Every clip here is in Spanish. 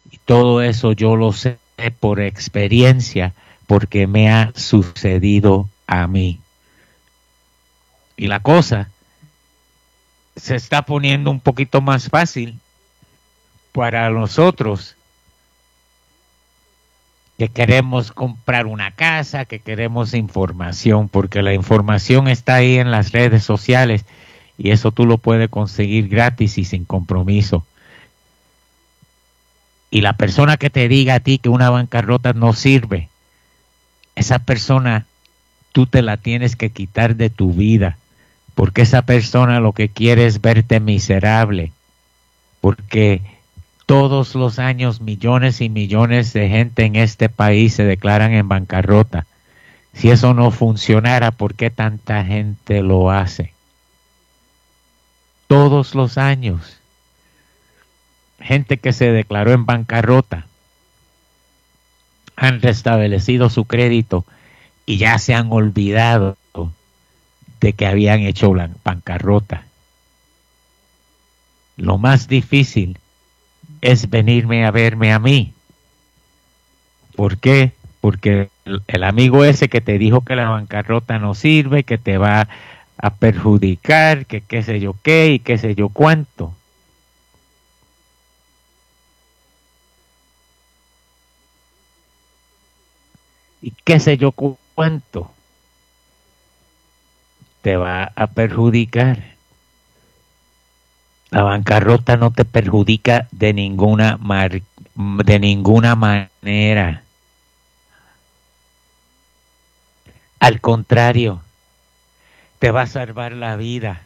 Y todo eso yo lo sé por experiencia, porque me ha sucedido a mí. Y la cosa se está poniendo un poquito más fácil para nosotros que queremos comprar una casa, que queremos información, porque la información está ahí en las redes sociales y eso tú lo puedes conseguir gratis y sin compromiso. Y la persona que te diga a ti que una bancarrota no sirve, esa persona tú te la tienes que quitar de tu vida, porque esa persona lo que quiere es verte miserable, porque todos los años millones y millones de gente en este país se declaran en bancarrota. Si eso no funcionara, ¿por qué tanta gente lo hace? Todos los años. Gente que se declaró en bancarrota han restablecido su crédito y ya se han olvidado de que habían hecho bancarrota. Lo más difícil es venirme a verme a mí. ¿Por qué? Porque el amigo ese que te dijo que la bancarrota no sirve, que te va a perjudicar, que qué sé yo qué y qué sé yo cuánto. Y qué sé yo cuánto te va a perjudicar. La bancarrota no te perjudica de ninguna manera. Al contrario, te va a salvar la vida.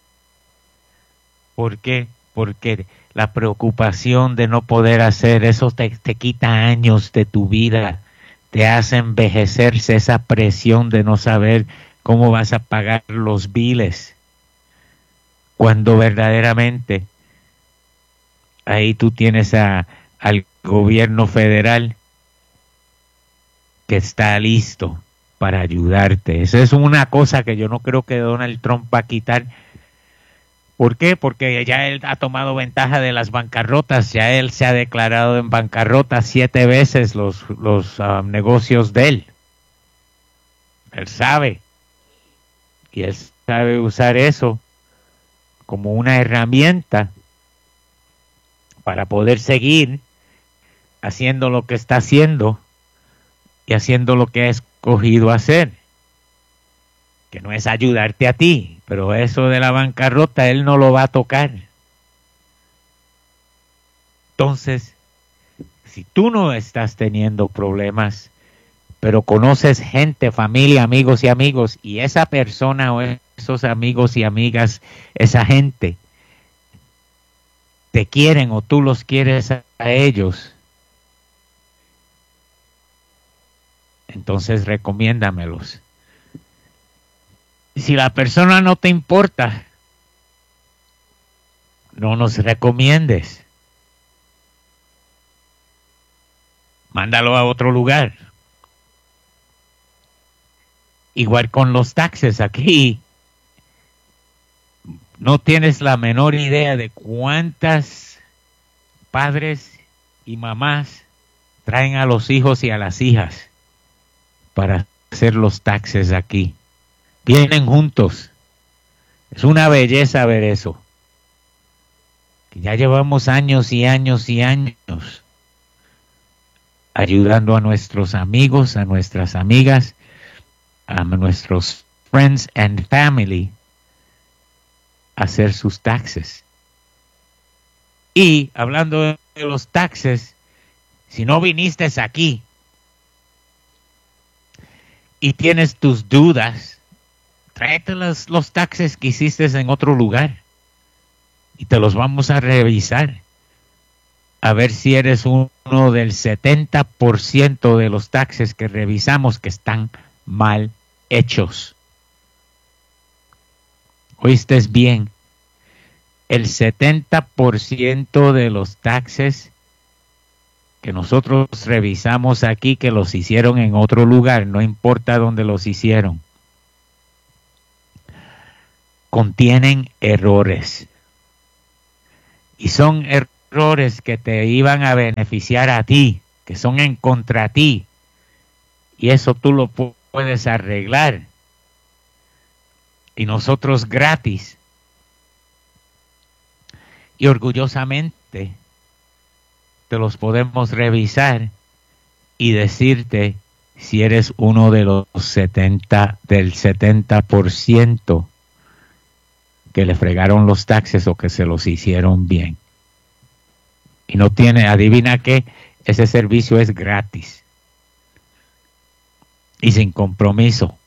¿Por qué? Porque la preocupación de no poder hacer eso te quita años de tu vida, te hace envejecerse esa presión de no saber cómo vas a pagar los biles, cuando verdaderamente ahí tú tienes al gobierno federal que está listo para ayudarte. Esa es una cosa que yo no creo que Donald Trump va a quitar. ¿Por qué? Porque ya él ha tomado ventaja de las bancarrotas, ya él se ha declarado en bancarrota 7 veces los negocios de él. Él sabe, y él sabe usar eso como una herramienta para poder seguir haciendo lo que está haciendo y haciendo lo que ha escogido hacer, que no es ayudarte a ti, pero eso de la bancarrota él no lo va a tocar. Entonces, si tú no estás teniendo problemas, pero conoces gente, familia, amigos, y esa persona o esos amigos y amigas, esa gente, te quieren o tú los quieres a ellos, entonces recomiéndamelos. Si la persona no te importa, no nos recomiendes. Mándalo a otro lugar. Igual con los taxes aquí. No tienes la menor idea de cuántas padres y mamás traen a los hijos y a las hijas para hacer los taxes aquí. Vienen juntos. Es una belleza ver eso. Que ya llevamos años y años y años ayudando a nuestros amigos, a nuestras amigas, a nuestros friends and family a hacer sus taxes. Y hablando de los taxes, si no viniste aquí y tienes tus dudas, tráete los taxes que hiciste en otro lugar y te los vamos a revisar a ver si eres uno del 70% de los taxes que revisamos que están mal hechos. ¿Oíste bien? El 70% de los taxes que nosotros revisamos aquí, que los hicieron en otro lugar, no importa dónde los hicieron, contienen errores. Y son errores errores que te iban a beneficiar a ti, que son en contra ti, y eso tú lo puedes arreglar. Y nosotros gratis y orgullosamente te los podemos revisar y decirte si eres uno de los 70% que le fregaron los taxes o que se los hicieron bien. Y no tiene, adivina qué, ese servicio es gratis y sin compromiso.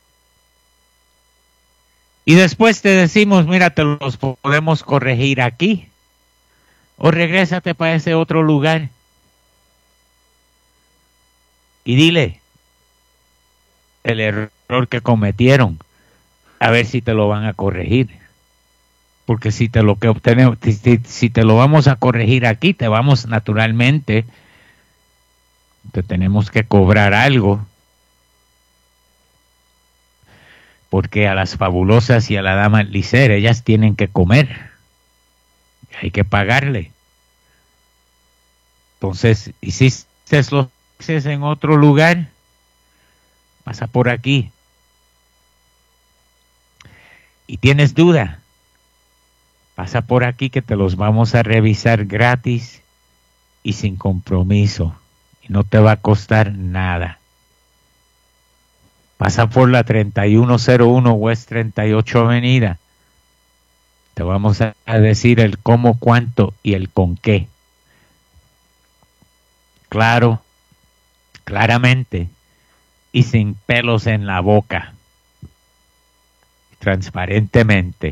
Y después te decimos, mira, te los podemos corregir aquí. O regrésate para ese otro lugar. Y dile el error que cometieron. A ver si te lo van a corregir. Porque si te lo que obtenemos, si te lo vamos a corregir aquí, te vamos naturalmente, te tenemos que cobrar algo. Porque a las fabulosas y a la dama Licer, ellas tienen que comer. Hay que pagarle. Entonces, hiciste los taxes en otro lugar, pasa por aquí. Y tienes duda, pasa por aquí que te los vamos a revisar gratis y sin compromiso. Y no te va a costar nada. Pasa por la 3101 West 38 Avenida. Te vamos a decir el cómo, cuánto y el con qué. Claro, claramente y sin pelos en la boca. Transparentemente.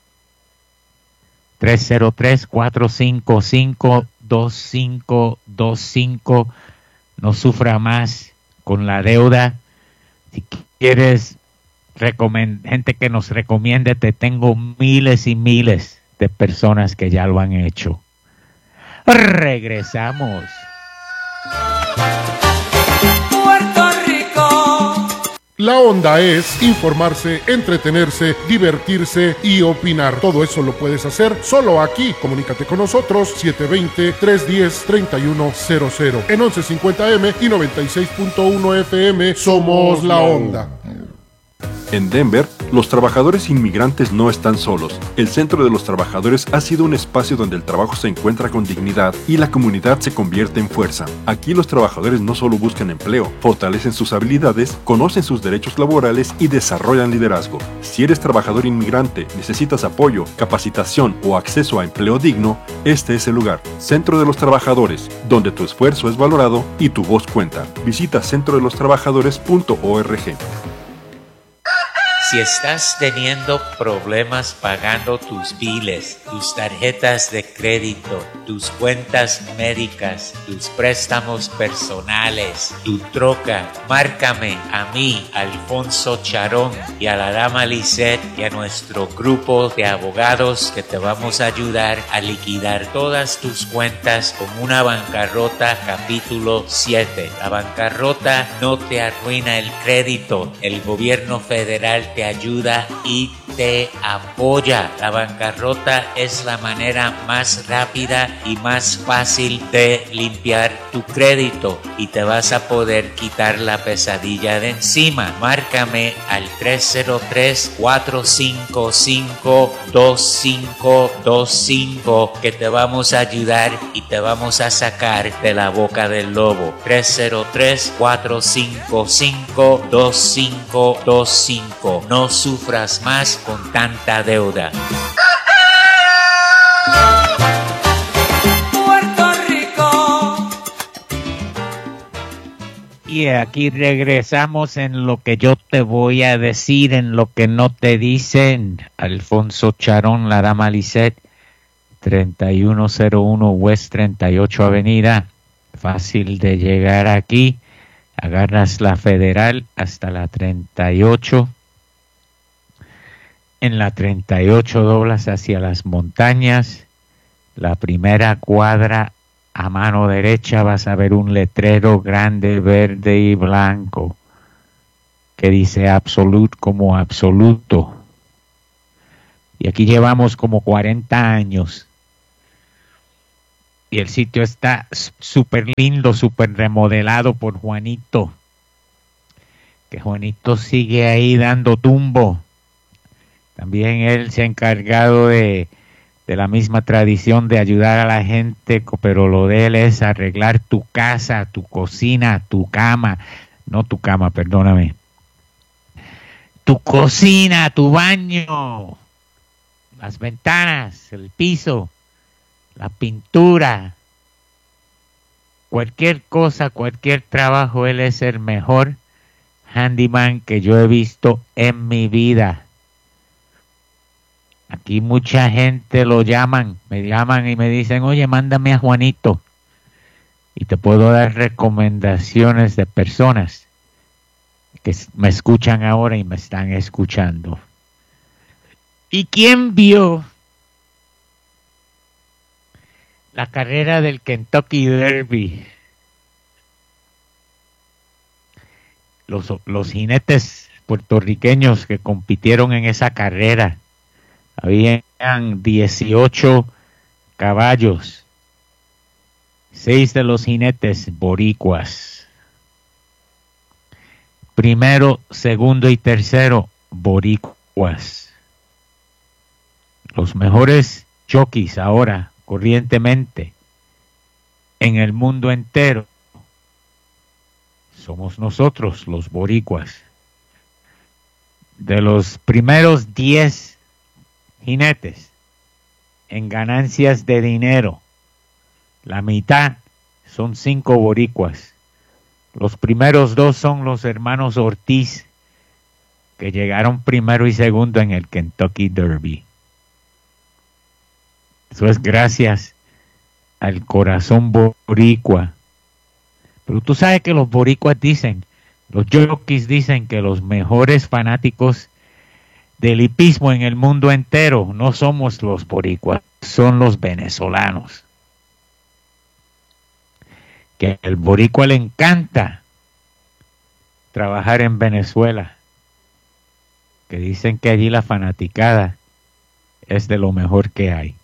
303-455-2525. No sufra más con la deuda. Si quieres gente que nos recomiende, te tengo miles y miles de personas que ya lo han hecho. Regresamos. Puerto Rico. La onda es informarse, entretenerse, divertirse y opinar. Todo eso lo puedes hacer solo aquí. Comunícate con nosotros 720-310-3100 en 1150M y 96.1 FM. Somos la onda. En Denver, los trabajadores inmigrantes no están solos. El Centro de los Trabajadores ha sido un espacio donde el trabajo se encuentra con dignidad y la comunidad se convierte en fuerza. Aquí los trabajadores no solo buscan empleo, fortalecen sus habilidades, conocen sus derechos laborales y desarrollan liderazgo. Si eres trabajador inmigrante, necesitas apoyo, capacitación o acceso a empleo digno, este es el lugar. Centro de los Trabajadores, donde tu esfuerzo es valorado y tu voz cuenta. Visita centrodelostrabajadores.org. Si estás teniendo problemas pagando tus biles, tus tarjetas de crédito, tus cuentas médicas, tus préstamos personales, tu troca, márcame a mí, Alfonso Charón, y a la dama Lisette y a nuestro grupo de abogados que te vamos a ayudar a liquidar todas tus cuentas con una bancarrota capítulo 7. La bancarrota no te arruina el crédito. El gobierno federal te ayuda y te apoya. La bancarrota es la manera más rápida y más fácil de limpiar tu crédito y te vas a poder quitar la pesadilla de encima. Márcame al 303-455-2525 que te vamos a ayudar y te vamos a sacar de la boca del lobo. 303-455-2525. No sufras más con tanta deuda. Puerto Rico. Y aquí regresamos en lo que yo te voy a decir, en lo que no te dicen. Alfonso Charón, la dama Lisette, 3101 West 38 Avenida. Fácil de llegar aquí. Agarras la Federal hasta la 38. En la 38 doblas hacia las montañas. La primera cuadra a mano derecha vas a ver un letrero grande, verde y blanco que dice Absolute como absoluto. Y aquí llevamos como 40 años. Y el sitio está súper lindo, súper remodelado por Juanito. Que Juanito sigue ahí dando tumbo. También él se ha encargado de la misma tradición de ayudar a la gente, pero lo de él es arreglar tu casa, tu cocina, tu cama. No tu cama, perdóname. Tu cocina, tu baño, las ventanas, el piso, la pintura, cualquier cosa, cualquier trabajo, él es el mejor handyman que yo he visto en mi vida. Aquí mucha gente me llaman y me dicen, oye, mándame a Juanito. Y te puedo dar recomendaciones de personas que me escuchan ahora y me están escuchando. ¿Y quién vio la carrera del Kentucky Derby? Los jinetes puertorriqueños que compitieron en esa carrera. Habían 18 caballos. 6 de los jinetes boricuas. Primero, segundo y tercero, boricuas. Los mejores jockeys ahora, corrientemente, en el mundo entero, somos nosotros, los boricuas. De los primeros 10 jinetes en ganancias de dinero, la mitad son 5 boricuas. Los primeros 2 son los hermanos Ortiz, que llegaron primero y segundo en el Kentucky Derby. Eso es gracias al corazón boricua. Pero tú sabes que los boricuas dicen, los jockeys dicen que los mejores fanáticos del hipismo en el mundo entero no somos los boricuas, son los venezolanos. Que al boricua le encanta trabajar en Venezuela, que dicen que allí la fanaticada es de lo mejor que hay.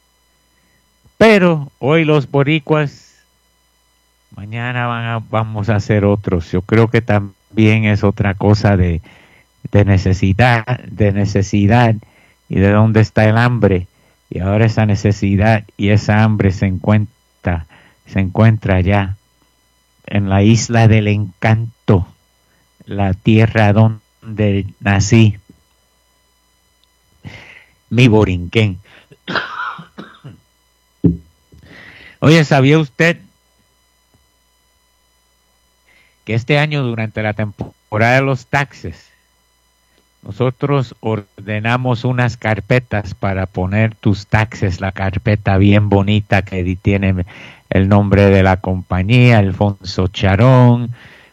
Pero hoy los boricuas, mañana vamos a hacer otros. Yo creo que también es otra cosa de necesidad y de dónde está el hambre. Y ahora esa necesidad y esa hambre se encuentra ya en la isla del encanto, la tierra donde nací, mi Borinquén. Oye, ¿sabía usted que este año durante la temporada de los taxes nosotros ordenamos unas carpetas para poner tus taxes, la carpeta bien bonita que tiene el nombre de la compañía, Alfonso Charón,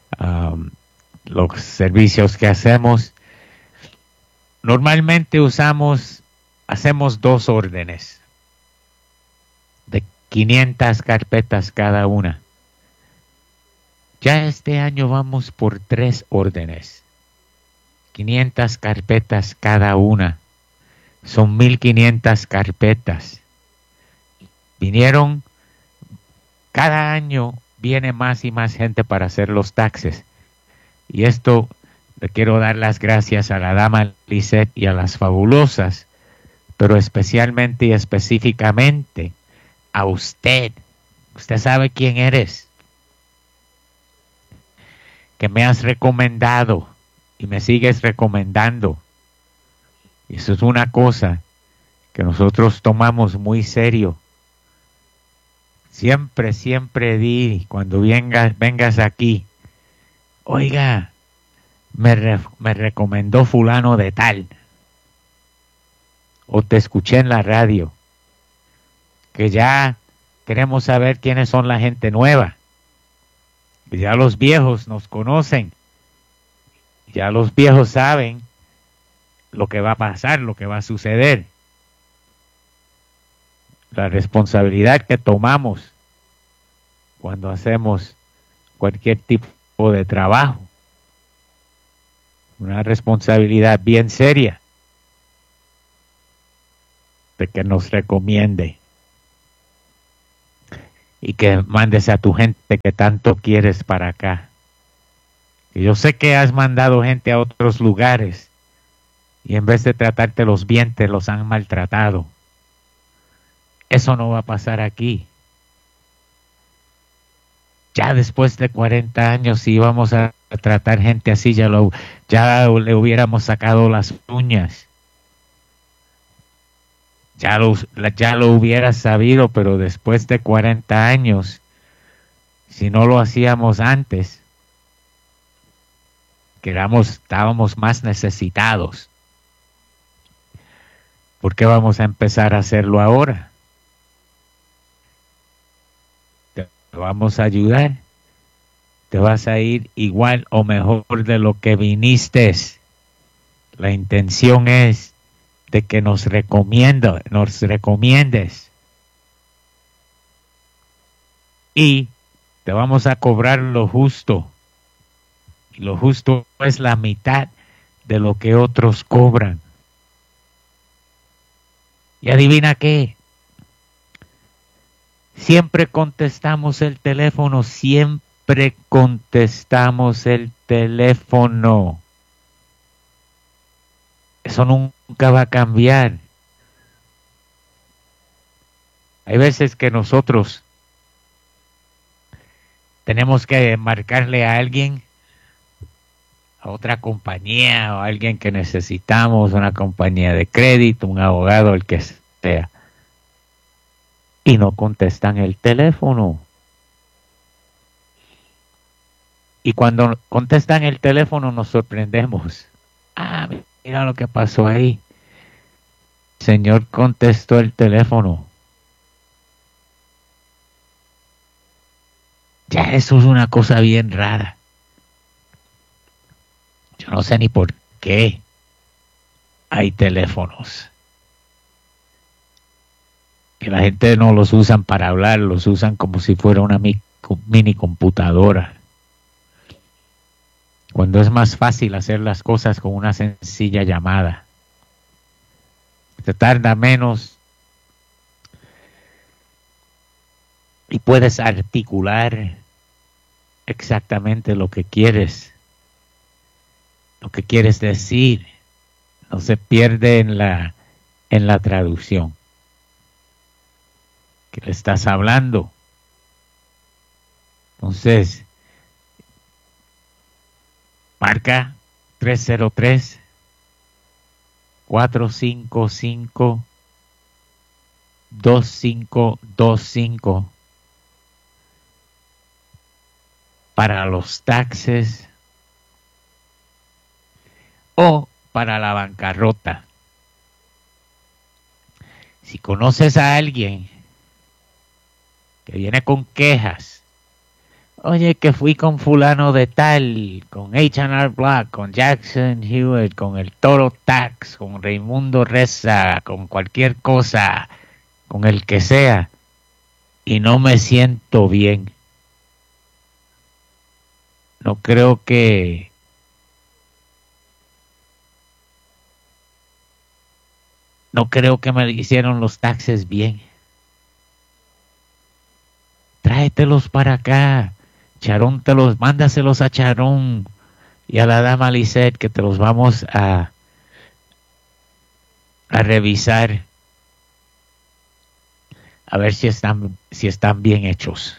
los servicios que hacemos? Normalmente hacemos 2 órdenes de 500 carpetas cada una. Ya este año vamos por 3 órdenes. 500 carpetas cada una. Son 1500 carpetas. Cada año viene más y más gente para hacer los taxes. Y esto le quiero dar las gracias a la dama Lisette y a las fabulosas, pero especialmente y específicamente a usted. Usted sabe quién eres, que me has recomendado y me sigues recomendando. Y eso es una cosa que nosotros tomamos muy serio. Siempre di, cuando vengas aquí, oiga, me recomendó fulano de tal, o te escuché en la radio, que ya queremos saber quiénes son la gente nueva, que ya los viejos nos conocen, ya los viejos saben lo que va a pasar, lo que va a suceder, la responsabilidad que tomamos cuando hacemos cualquier tipo de trabajo, una responsabilidad bien seria de que nos recomiende. y que mandes a tu gente que tanto quieres para acá. Y yo sé que has mandado gente a otros lugares y en vez de tratártelos bien, te los han maltratado. Eso no va a pasar aquí. Ya después de 40 años, si íbamos a tratar gente así, ya le hubiéramos sacado las uñas. Ya lo hubieras sabido, pero después de 40 años, si no lo hacíamos antes, estábamos más necesitados. ¿Por qué vamos a empezar a hacerlo ahora? Te vamos a ayudar. Te vas a ir igual o mejor de lo que viniste. La intención es de que nos recomiendes. Y te vamos a cobrar lo justo. Y lo justo es la mitad de lo que otros cobran. Y adivina qué. Siempre contestamos el teléfono. Siempre contestamos el teléfono. Eso nunca va a cambiar. Hay veces que nosotros tenemos que marcarle a alguien, a otra compañía o a alguien que necesitamos, una compañía de crédito, un abogado, el que sea, y no contestan el teléfono. Y cuando contestan el teléfono nos sorprendemos. Ah, mira lo que pasó ahí. El señor contestó el teléfono. Ya eso es una cosa bien rara. Yo no sé ni por qué hay teléfonos. Que la gente no los usan para hablar, los usan como si fuera una mini computadora. Cuando es más fácil hacer las cosas con una sencilla llamada. Te tarda menos y puedes articular exactamente lo que quieres decir. No se pierde en la traducción que le estás hablando. Entonces, marca 303-455-2525 para los taxes o para la bancarrota. Si conoces a alguien que viene con quejas, oye, que fui con fulano de tal, con H&R Block, con Jackson Hewitt, con el Toro Tax, con Raimundo Reza, con cualquier cosa, con el que sea, y no me siento bien. No creo que me hicieron los taxes bien. Tráetelos para acá. Charón mándaselos a Charón y a la dama Lisette, que te los vamos a revisar a ver si están bien hechos.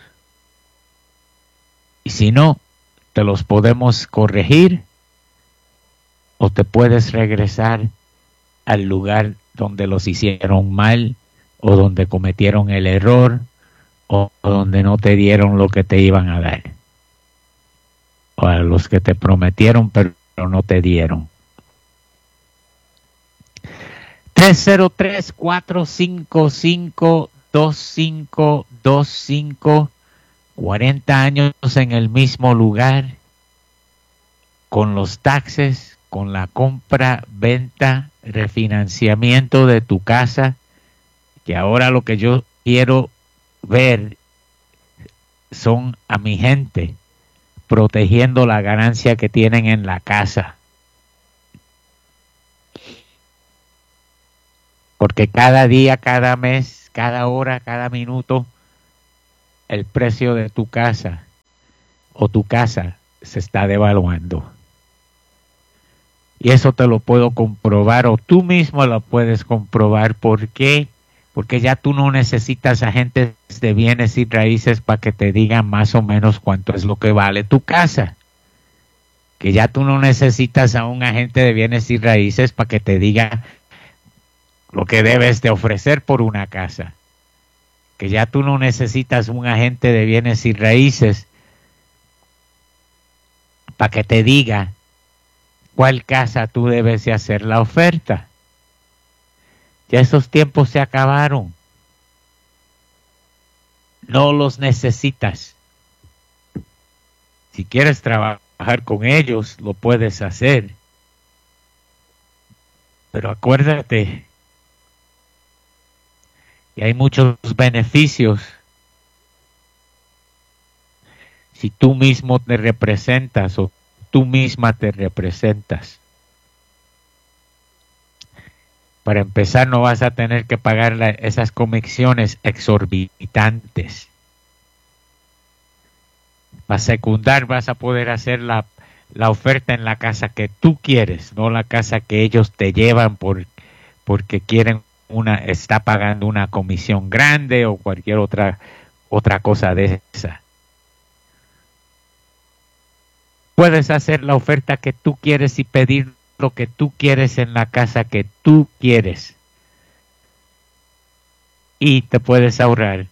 Y si no, te los podemos corregir o te puedes regresar al lugar donde los hicieron mal o donde cometieron el error o donde no te dieron lo que te iban a dar, o a los que te prometieron pero no te dieron. 303-455-2525, 40 años en el mismo lugar, con los taxes, con la compra, venta, refinanciamiento de tu casa, que ahora lo que yo quiero ver son a mi gente protegiendo la ganancia que tienen en la casa. Porque cada día, cada mes, cada hora, cada minuto, el precio de tu casa o tu casa se está devaluando. Y eso te lo puedo comprobar, o tú mismo lo puedes comprobar. ¿Por qué? Porque ya tú no necesitas agentes de bienes y raíces para que te digan más o menos cuánto es lo que vale tu casa. Que ya tú no necesitas a un agente de bienes y raíces para que te diga lo que debes de ofrecer por una casa. Que ya tú no necesitas un agente de bienes y raíces para que te diga cuál casa tú debes de hacer la oferta. Ya esos tiempos se acabaron. No los necesitas. Si quieres trabajar con ellos, lo puedes hacer. Pero acuérdate, y hay muchos beneficios si tú mismo te representas o tú misma te representas. Para empezar, no vas a tener que pagar esas comisiones exorbitantes. Para secundar, vas a poder hacer la oferta en la casa que tú quieres, no la casa que ellos te llevan porque quieren está pagando una comisión grande o cualquier otra cosa de esa. Puedes hacer la oferta que tú quieres y pedir lo que tú quieres en la casa que tú quieres. Y te puedes ahorrar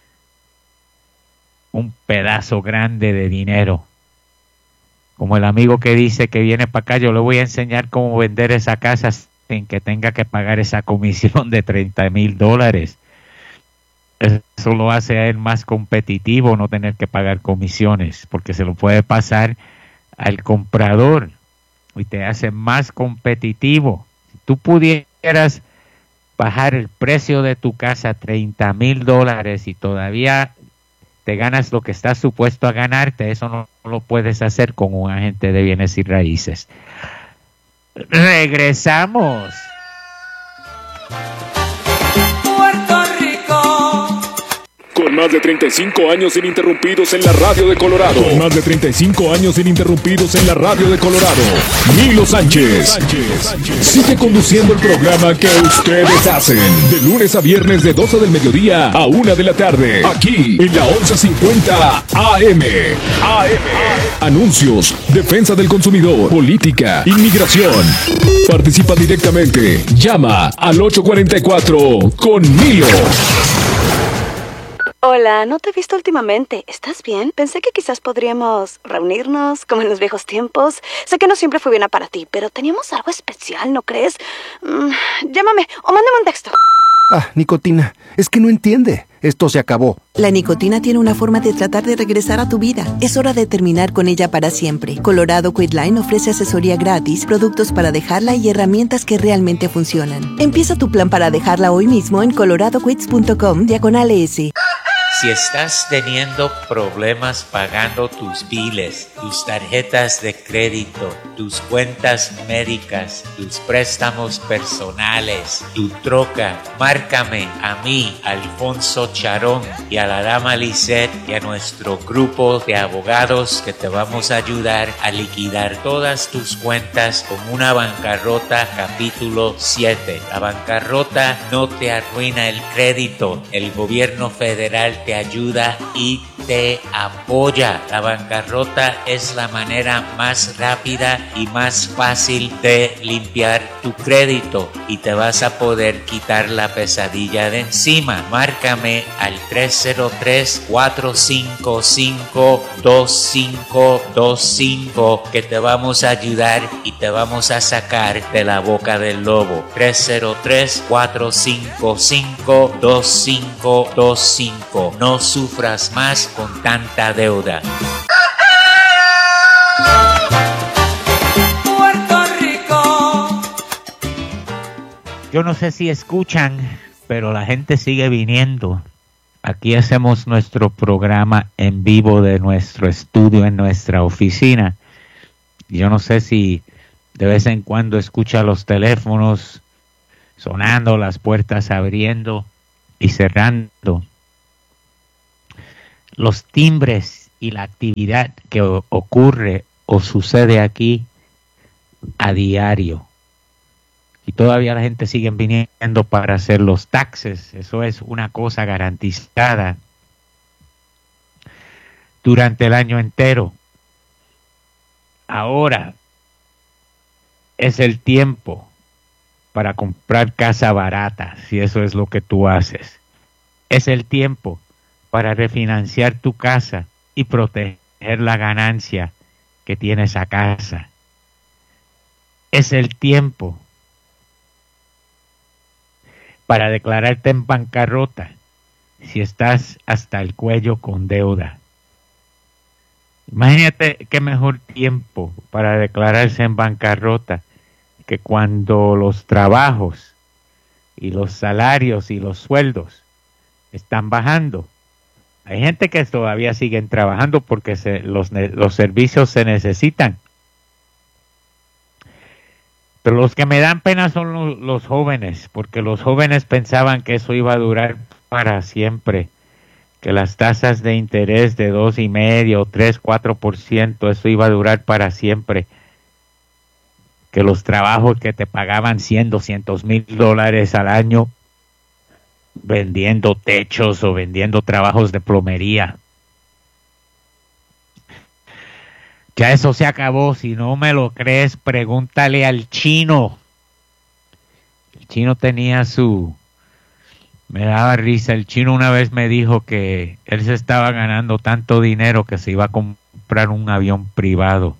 un pedazo grande de dinero. Como el amigo que dice que viene para acá, yo le voy a enseñar cómo vender esa casa sin que tenga que pagar esa comisión de $30,000. Eso lo hace a él más competitivo, no tener que pagar comisiones, porque se lo puede pasar al comprador y te hace más competitivo. Si tú pudieras bajar el precio de tu casa a $30,000 y todavía te ganas lo que estás supuesto a ganarte, eso no lo puedes hacer con un agente de bienes y raíces. Regresamos. Puerto Rico. Con más de 35 años ininterrumpidos en la radio de Colorado. Con más de 35 años ininterrumpidos en la radio de Colorado. Milo Sánchez. Sigue conduciendo el programa que ustedes hacen. De lunes a viernes de 12 del mediodía a 1 de la tarde. Aquí en la 1150 AM. Anuncios, defensa del consumidor, política, inmigración. Participa directamente. Llama al 844 con Milo. Hola, no te he visto últimamente. ¿Estás bien? Pensé que quizás podríamos reunirnos como en los viejos tiempos. Sé que no siempre fue buena para ti, pero teníamos algo especial, ¿no crees? Llámame o mándame un texto. Ah, nicotina, es que no entiende. Esto se acabó. La nicotina tiene una forma de tratar de regresar a tu vida. Es hora de terminar con ella para siempre. Colorado Quitline ofrece asesoría gratis, productos para dejarla y herramientas que realmente funcionan. Empieza tu plan para dejarla hoy mismo en coloradoquits.com/ES. Si estás teniendo problemas pagando tus biles, tus tarjetas de crédito, tus cuentas médicas, tus préstamos personales, tu troca, márcame a mí, Alfonso Charón, y a la dama Lisette y a nuestro grupo de abogados que te vamos a ayudar a liquidar todas tus cuentas con una bancarrota capítulo 7. La bancarrota no te arruina el crédito. El gobierno federal te ayuda y te apoya. La bancarrota es la manera más rápida y más fácil de limpiar tu crédito y te vas a poder quitar la pesadilla de encima. Márcame al 303-455-2525 que te vamos a ayudar y te vamos a sacar de la boca del lobo. 303-455-2525. No sufras más con tanta deuda. Puerto Rico. Yo no sé si escuchan, pero la gente sigue viniendo. Aquí hacemos nuestro programa en vivo de nuestro estudio en nuestra oficina. Yo no sé si de vez en cuando escucha los teléfonos sonando, las puertas abriendo y cerrando. los timbres y la actividad que ocurre o sucede aquí a diario. Y todavía la gente sigue viniendo para hacer los taxes. Eso es una cosa garantizada durante el año entero. Ahora es el tiempo para comprar casa barata, si eso es lo que tú haces. Es el tiempo para refinanciar tu casa y proteger la ganancia que tiene esa casa. Es el tiempo para declararte en bancarrota si estás hasta el cuello con deuda. Imagínate qué mejor tiempo para declararse en bancarrota que cuando los trabajos y los salarios y los sueldos están bajando. Hay gente que todavía siguen trabajando porque los servicios se necesitan. Pero los que me dan pena son los jóvenes, porque los jóvenes pensaban que eso iba a durar para siempre, que las tasas de interés de 2,5%, 3%, 4%, eso iba a durar para siempre, que los trabajos que te pagaban $100,000 al año vendiendo techos o vendiendo trabajos de plomería. Ya eso se acabó. Si no me lo crees, pregúntale al chino. El chino tenía me daba risa. El chino una vez me dijo que él se estaba ganando tanto dinero que se iba a comprar un avión privado.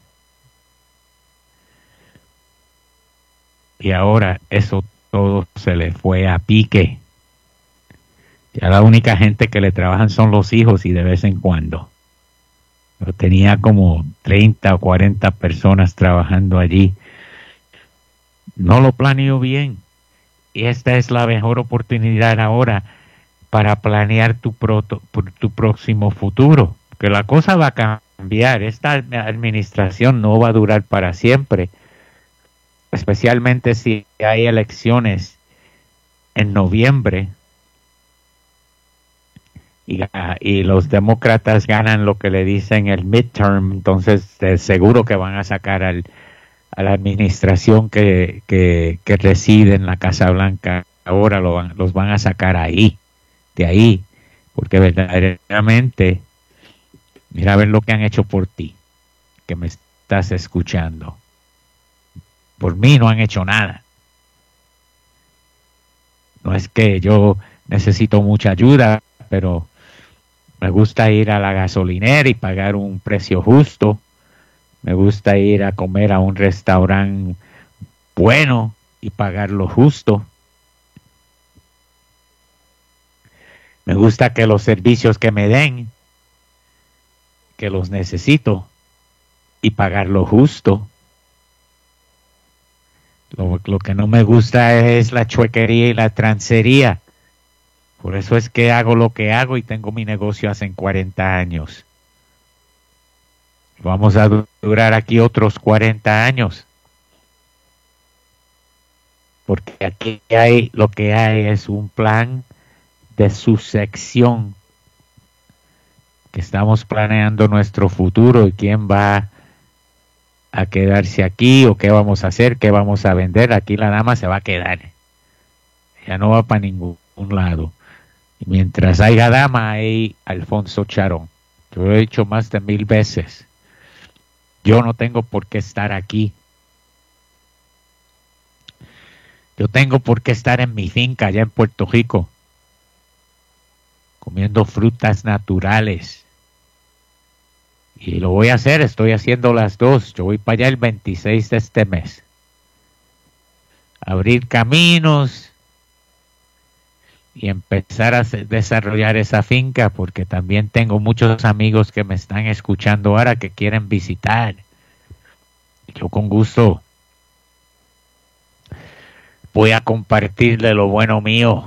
Y ahora eso todo se le fue a pique. Ya la única gente que le trabajan son los hijos y de vez en cuando. Pero tenía como 30 o 40 personas trabajando allí. No lo planeó bien. Y esta es la mejor oportunidad ahora para planear tu próximo futuro. Que la cosa va a cambiar. Esta administración no va a durar para siempre. Especialmente si hay elecciones en noviembre. Y los demócratas ganan lo que le dicen el midterm, entonces seguro que van a sacar a la administración que reside en la Casa Blanca. Ahora los van a sacar de ahí, porque verdaderamente, mira a ver lo que han hecho por ti, que me estás escuchando. Por mí no han hecho nada. No es que yo necesito mucha ayuda, pero me gusta ir a la gasolinera y pagar un precio justo. Me gusta ir a comer a un restaurante bueno y pagar lo justo. Me gusta que los servicios que me den, que los necesito, y pagar lo justo. Lo que no me gusta es la chuequería y la transería. Por eso es que hago lo que hago y tengo mi negocio hace 40 años. Vamos a durar aquí otros 40 años. Porque aquí lo que hay es un plan de sucesión. Que estamos planeando nuestro futuro y quién va a quedarse aquí o qué vamos a hacer, qué vamos a vender. Aquí la dama se va a quedar. Ya no va para ningún lado. Mientras haya dama, hay Alfonso Charón. Yo lo he dicho más de 1000 veces. Yo no tengo por qué estar aquí. Yo tengo por qué estar en mi finca allá en Puerto Rico, comiendo frutas naturales. Y lo voy a hacer, estoy haciendo las dos. Yo voy para allá el 26 de este mes. Abrir caminos y empezar a desarrollar esa finca, porque también tengo muchos amigos que me están escuchando ahora que quieren visitar. Yo con gusto voy a compartirle lo bueno mío.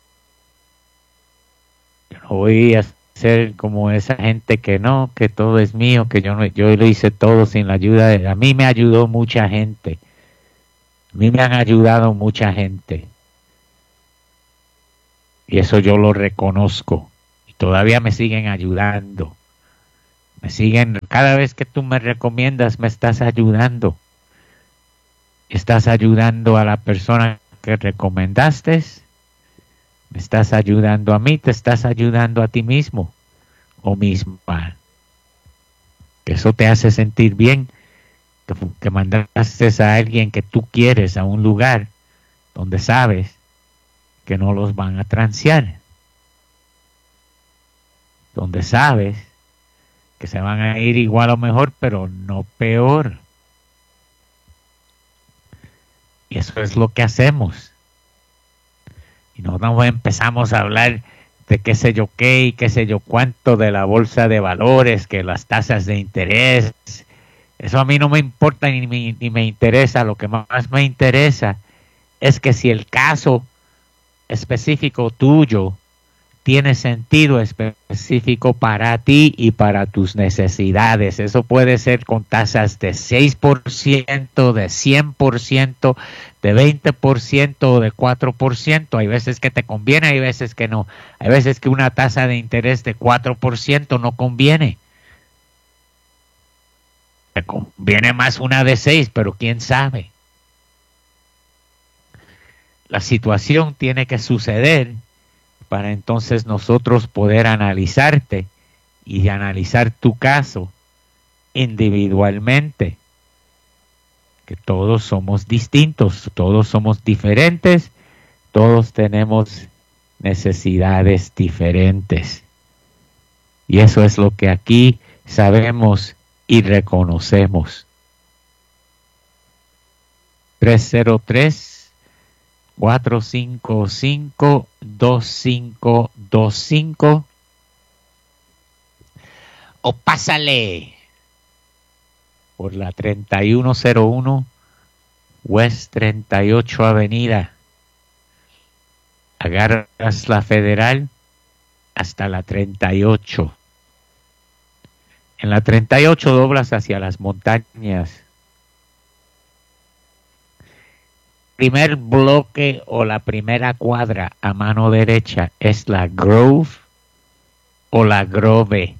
Yo no voy a ser como esa gente que no, que todo es mío, que yo lo hice todo sin la ayuda a mí me ayudó mucha gente. A mí me han ayudado mucha gente. Y eso yo lo reconozco. todavía me siguen ayudando. Cada vez que tú me recomiendas, me estás ayudando. Estás ayudando a la persona que recomendaste, me estás ayudando a mí, te estás ayudando a ti mismo o misma. Eso te hace sentir bien, que mandaste a alguien que tú quieres a un lugar donde sabes que no los van a transear, donde sabes que se van a ir igual o mejor, pero no peor. Y eso es lo que hacemos. Y nosotros empezamos a hablar de qué sé yo qué y qué sé yo cuánto de la bolsa de valores, que las tasas de interés. Eso a mí no me importa ni me interesa. Lo que más me interesa es que si el caso específico tuyo tiene sentido específico para ti y para tus necesidades. Eso puede ser con tasas de 6%, de 100%, de 20% o de 4%. Hay veces que te conviene, hay veces que no. Hay veces que una tasa de interés de 4% no conviene. Te conviene más una de 6, pero quién sabe. La situación tiene que suceder para entonces nosotros poder analizarte y analizar tu caso individualmente. Que todos somos distintos, todos somos diferentes, todos tenemos necesidades diferentes. Y eso es lo que aquí sabemos y reconocemos. 303-455-2525 o pásale por la 3101 West 38 Avenida. Agarras la Federal hasta la 38. En la 38 doblas hacia las montañas. Primer bloque o la primera cuadra a mano derecha es la Grove o la Grove.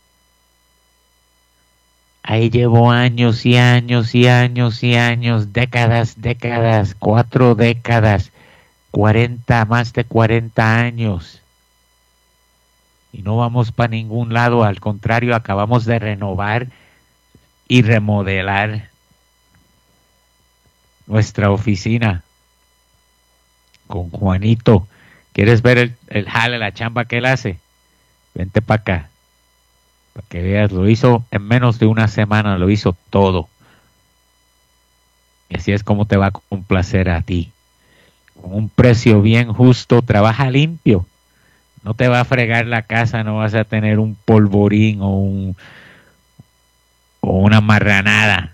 Ahí llevo años y años y años y años, décadas, 4 décadas, 40, más de 40 años. Y no vamos para ningún lado, al contrario, acabamos de renovar y remodelar nuestra oficina con Juanito. ¿Quieres ver el jale, la chamba que él hace? Vente para acá, para que veas. Lo hizo en menos de una semana, lo hizo todo. Y así es como te va a complacer a ti. Con un precio bien justo, trabaja limpio. No te va a fregar la casa, no vas a tener un polvorín o una marranada.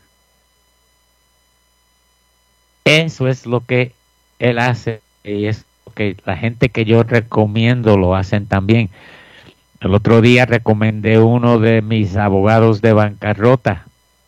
Eso es lo que él hace y es lo que la gente que yo recomiendo lo hacen también. El otro día recomendé uno de mis abogados de bancarrota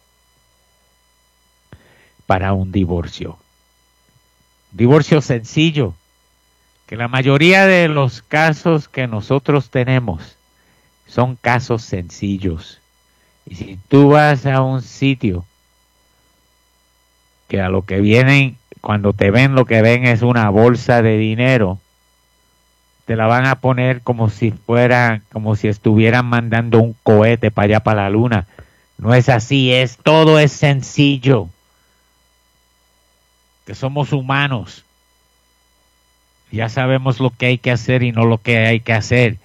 para un divorcio. Divorcio sencillo, que la mayoría de los casos que nosotros tenemos son casos sencillos. Y si tú vas a un sitio que a lo que vienen, cuando te ven, lo que ven es una bolsa de dinero, te la van a poner como si estuvieran mandando un cohete para allá, para la luna. No es así, todo es sencillo. Que somos humanos. Ya sabemos lo que hay que hacer y no lo que hay que hacer.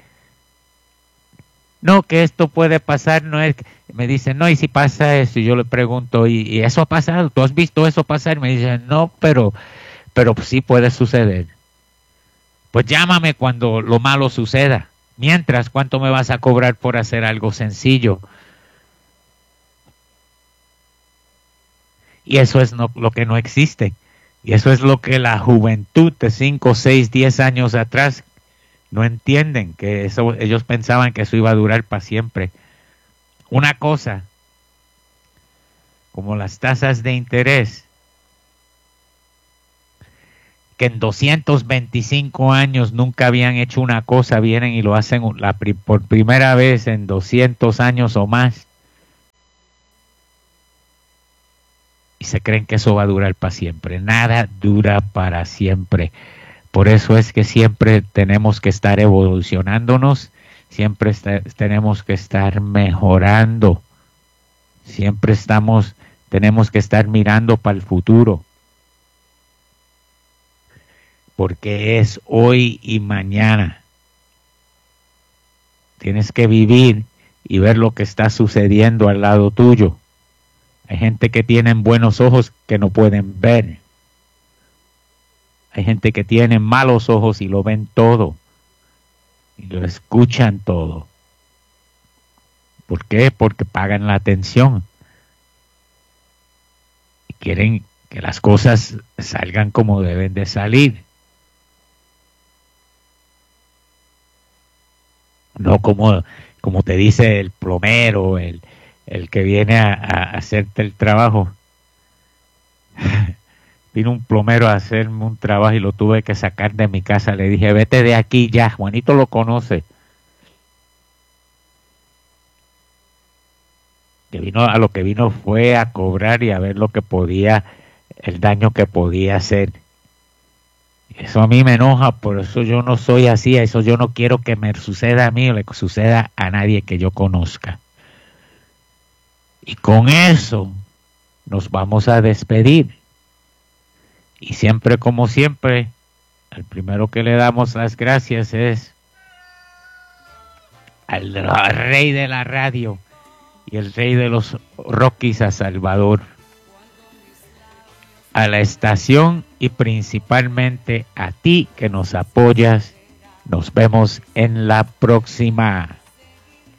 No, que esto puede pasar, no es. Me dicen, no, y si pasa eso, y yo le pregunto, ¿y eso ha pasado? ¿Tú has visto eso pasar? Me dicen, no, pero sí puede suceder. Pues llámame cuando lo malo suceda. Mientras, ¿cuánto me vas a cobrar por hacer algo sencillo? Y eso es lo que no existe. Y eso es lo que la juventud de 5, 6, 10 años atrás no entienden, que eso, ellos pensaban que eso iba a durar para siempre. Una cosa, como las tasas de interés, que en 225 años nunca habían hecho una cosa, vienen y lo hacen por primera vez en 200 años o más. Y se creen que eso va a durar para siempre. Nada dura para siempre. Por eso es que siempre tenemos que estar evolucionándonos, siempre tenemos que estar mejorando, siempre tenemos que estar mirando para el futuro. Porque es hoy y mañana. Tienes que vivir y ver lo que está sucediendo al lado tuyo. Hay gente que tiene buenos ojos que no pueden ver. Hay gente que tiene malos ojos y lo ven todo. Y lo escuchan todo. ¿Por qué? Porque pagan la atención. Y quieren que las cosas salgan como deben de salir. No como te dice el plomero, el que viene a hacerte el trabajo. Vino un plomero a hacerme un trabajo y lo tuve que sacar de mi casa. Le dije, vete de aquí ya. Juanito lo conoce. A lo que vino fue a cobrar y a ver el daño que podía hacer. Eso a mí me enoja, por eso yo no soy así, eso yo no quiero que me suceda a mí o le suceda a nadie que yo conozca. Y con eso nos vamos a despedir. Y siempre, como siempre, al primero que le damos las gracias es al rey de la radio y el rey de los Rockies, a Salvador, a la estación y principalmente a ti que nos apoyas. Nos vemos en la próxima.